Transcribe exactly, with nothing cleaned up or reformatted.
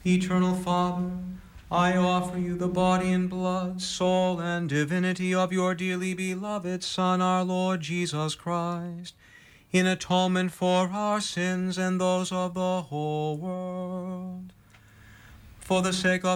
Eternal Father, I offer you the body and blood, soul, and divinity of your dearly beloved Son, our Lord Jesus Christ, in atonement for our sins and those of the whole world. For the sake of